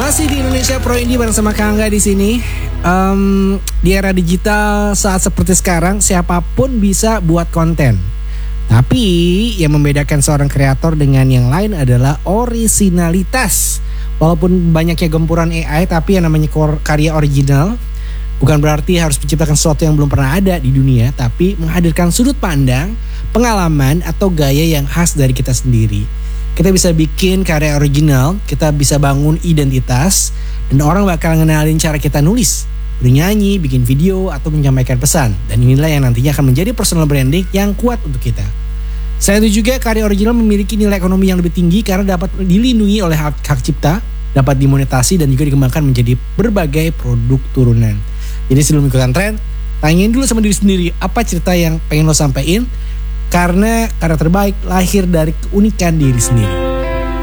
Masih di Indonesia Pro Indie bareng sama Kangga di sini. Di era digital saat seperti sekarang, siapapun bisa buat konten. Tapi yang membedakan seorang kreator dengan yang lain adalah orisinalitas. Walaupun banyaknya gempuran AI, tapi yang namanya karya original bukan berarti harus menciptakan sesuatu yang belum pernah ada di dunia, tapi menghadirkan sudut pandang, pengalaman, atau gaya yang khas dari kita sendiri. Kita bisa bikin karya original, kita bisa bangun identitas, dan orang bakal ngenalin cara kita nulis, bernyanyi, bikin video, atau menyampaikan pesan. Dan inilah yang nantinya akan menjadi personal branding yang kuat untuk kita. Selain itu juga karya original memiliki nilai ekonomi yang lebih tinggi karena dapat dilindungi oleh hak cipta, dapat dimonetasi, dan juga dikembangkan menjadi berbagai produk turunan. Jadi sebelum ikutan tren, tanyain dulu sama diri sendiri apa cerita yang pengen lo sampein, karena karya terbaik lahir dari keunikan diri sendiri.